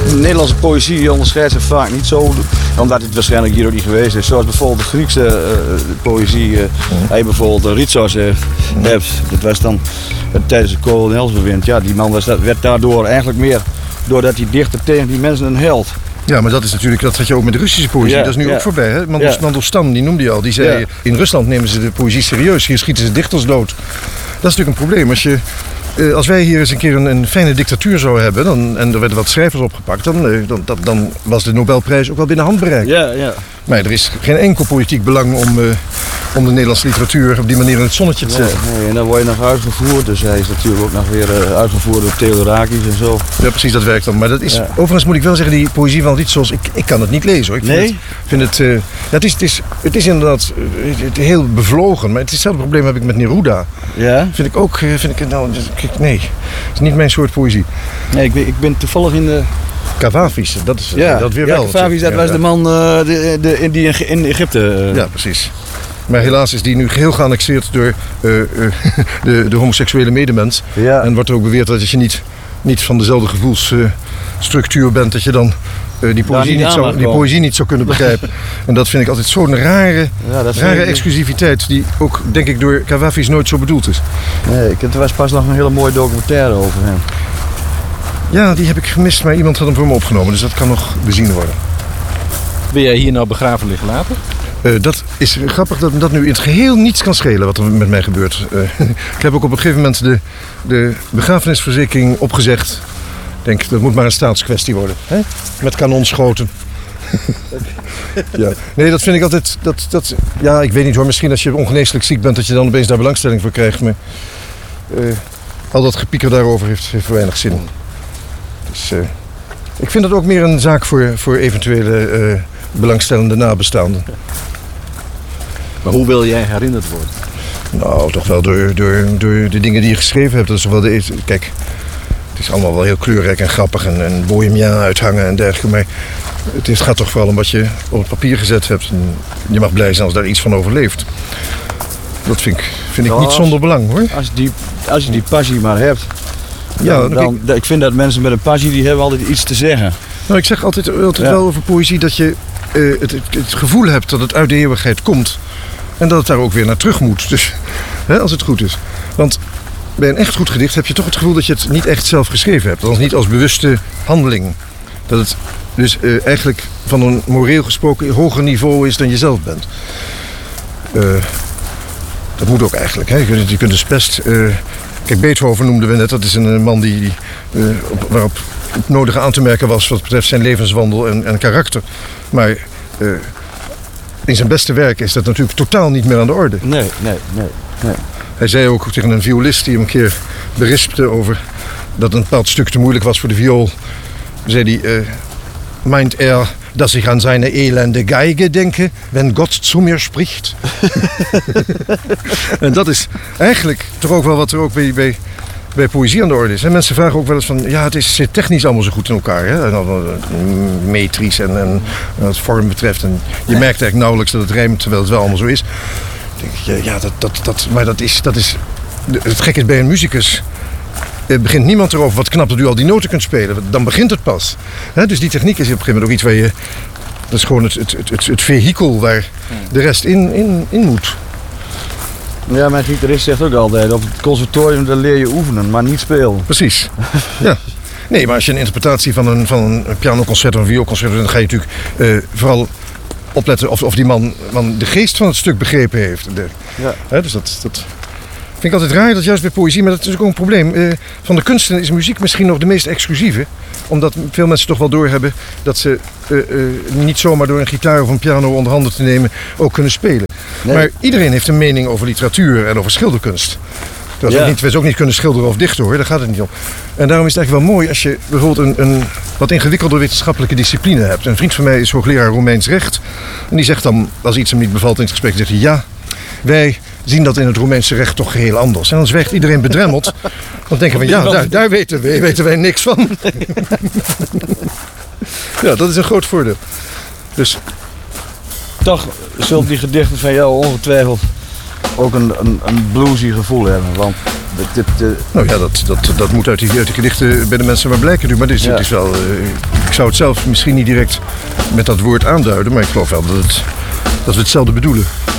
Nederlandse poëzie onderscheidt zich vaak niet zo, omdat het waarschijnlijk hier ook niet geweest is. Zoals bijvoorbeeld de Griekse poëzie, hij bijvoorbeeld Ritsos hebt. Dat was dan tijdens de kolonelsbewind. Ja, die man werd daardoor eigenlijk meer, doordat hij dichter tegen die mensen een held. Ja, maar dat is natuurlijk dat wat je ook met de Russische poëzie. Ja, dat is nu ook voorbij. Hè? Mandelstam, die noemde je al. Die zei, in Rusland nemen ze de poëzie serieus. Hier schieten ze dichters dood. Dat is natuurlijk een probleem. Als wij hier eens een keer een fijne dictatuur zouden hebben en er werden wat schrijvers opgepakt, dan was de Nobelprijs ook wel binnen handbereik. Ja. Maar er is geen enkel politiek belang om de Nederlandse literatuur op die manier in het zonnetje te zetten. Nee, en dan word je nog uitgevoerd. Dus hij is natuurlijk ook nog weer uitgevoerd door Theodorakis en zo. Ja, precies, dat werkt dan. Maar dat is, overigens moet ik wel zeggen, die poëzie van Ritsos, ik kan het niet lezen hoor. Het is inderdaad heel bevlogen, maar hetzelfde probleem heb ik met Neruda. Ja? Nee, het is niet mijn soort poëzie. Nee, ik ben toevallig in de... Kavavis, dat is dat weer wel. Kavavis, dat was de man die in Egypte... Ja, precies. Maar helaas is die nu geheel geannexeerd door de homoseksuele medemens. Ja. En wordt er ook beweerd dat als je niet van dezelfde gevoelsstructuur bent, dat je dan die poëzie niet zou kunnen begrijpen. En dat vind ik altijd zo'n rare exclusiviteit die ook, denk ik, door Kavavis nooit zo bedoeld is. Nee, er was pas nog een hele mooie documentaire over hem. Ja, die heb ik gemist, maar iemand had hem voor me opgenomen, dus dat kan nog bezien worden. Ben jij hier nou begraven liggen later? Dat is grappig dat nu in het geheel niets kan schelen wat er met mij gebeurt. Ik heb ook op een gegeven moment de begrafenisverzekering opgezegd. Ik denk, dat moet maar een staatskwestie worden. Hè? Met kanonschoten. Ja. Nee, dat vind ik altijd... Ja, ik weet niet hoor. Misschien als je ongeneeslijk ziek bent, dat je dan opeens daar belangstelling voor krijgt. Maar al dat gepieker daarover heeft weinig zin. Dus ik vind het ook meer een zaak voor eventuele belangstellende nabestaanden. Maar hoe wil jij herinnerd worden? Nou, toch wel door de dingen die je geschreven hebt. Dat is wel kijk, het is allemaal wel heel kleurrijk en grappig en bohemien uithangen en dergelijke. Maar het gaat toch vooral om wat je op het papier gezet hebt. En je mag blij zijn als daar iets van overleeft. Dat vind ik niet zonder belang hoor. Als je die passie maar hebt. Ik vind dat mensen met een passie, die hebben altijd iets te zeggen. Nou, ik zeg altijd wel over poëzie dat je het gevoel hebt dat het uit de eeuwigheid komt. En dat het daar ook weer naar terug moet. Dus als het goed is. Want bij een echt goed gedicht heb je toch het gevoel dat je het niet echt zelf geschreven hebt. Althans niet als bewuste handeling. Dat het dus eigenlijk van een moreel gesproken hoger niveau is dan je zelf bent. Dat moet ook eigenlijk. Hè? Je kunt dus best... Kijk, Beethoven noemden we net. Dat is een man waarop het nodige aan te merken was wat betreft zijn levenswandel en karakter. Maar in zijn beste werk is dat natuurlijk totaal niet meer aan de orde. Nee. Hij zei ook tegen een violist die hem een keer berispte over dat een bepaald stuk te moeilijk was voor de viool. Zei hij, meint dass ich an seine elende Geige denke, wenn Gott zu mir spricht. En dat is eigenlijk toch ook wel wat er ook bij poëzie aan de orde is. En mensen vragen ook wel eens van, het zit technisch allemaal zo goed in elkaar. Hè? En metrisch en wat het vorm betreft. En je merkt eigenlijk nauwelijks dat het rijmt, terwijl het wel allemaal zo is. Dan denk ik, maar dat is... Het gek is bij een muzikus... begint niemand erover wat knap dat u al die noten kunt spelen. Dan begint het pas. Dus die techniek is op een gegeven moment ook iets waar je... Dat is gewoon het vehikel waar de rest in moet. Ja, mijn gitarist zegt ook altijd, op het conservatorium daar leer je oefenen, maar niet spelen. Precies. Ja. Nee, maar als je een interpretatie van een pianoconcert of een vioolconcert... dan ga je natuurlijk vooral opletten of die man de geest van het stuk begrepen heeft. Dus dat vind ik altijd raar, dat juist bij poëzie, maar dat is ook een probleem. Van de kunsten is muziek misschien nog de meest exclusieve. Omdat veel mensen toch wel doorhebben dat ze niet zomaar door een gitaar of een piano onder handen te nemen ook kunnen spelen. Nee. Maar iedereen heeft een mening over literatuur en over schilderkunst. We ook niet kunnen schilderen of dichten hoor, daar gaat het niet om. En daarom is het eigenlijk wel mooi als je bijvoorbeeld een wat ingewikkelde wetenschappelijke discipline hebt. Een vriend van mij is hoogleraar Romeins recht. En die zegt dan, als iets hem niet bevalt in het gesprek, zegt hij ja, wij zien dat in het Romeinse recht toch geheel anders. En dan zwijgt iedereen bedremmeld. Dan denken we, daar weten wij niks van. Ja, dat is een groot voordeel. Dus toch zullen die gedichten van jou ongetwijfeld ook een bluesy gevoel hebben. Want Nou ja, dat moet uit die gedichten bij de mensen maar blijken nu. Maar het is wel... ik zou het zelf misschien niet direct met dat woord aanduiden, maar ik geloof wel dat we hetzelfde bedoelen.